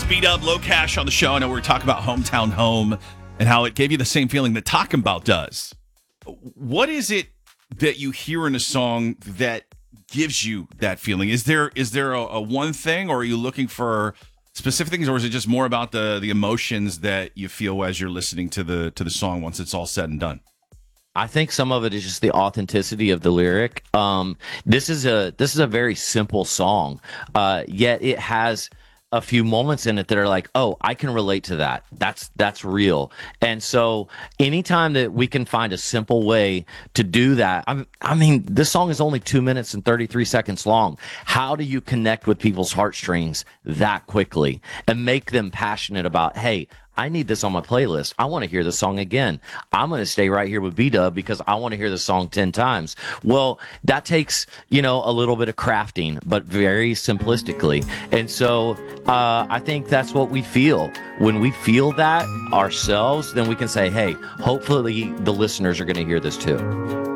B-Dub, Low Cash on the show. I know we were talking about Hometown Home and how it gave you the same feeling that Talking About does. What is it that you hear in a song that gives you that feeling? Is there a one thing, or are you looking for specific things, or is it just more about the emotions that you feel as you're listening to the song once it's all said and done? I think some of it is just the authenticity of the lyric. This is a very simple song, yet it has a few moments in it that are like, oh, I can relate to that. That's real. And so anytime that we can find a simple way to do that, I mean, this song is only 2 minutes and 33 seconds long. How do you connect with people's heartstrings that quickly and make them passionate about, hey, I need this on my playlist. I want to hear the song again. I'm going to stay right here with B-Dub because I want to hear the song 10 times. Well, that takes, a little bit of crafting, but very simplistically. And so I think that's what we feel. When we feel that ourselves, then we can say, hey, hopefully the listeners are going to hear this too.